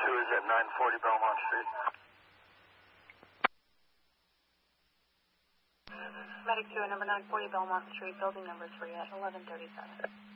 2 is at 940 Belmont Street. Medic 2 at number 940 Belmont Street, building number 3 at 1137.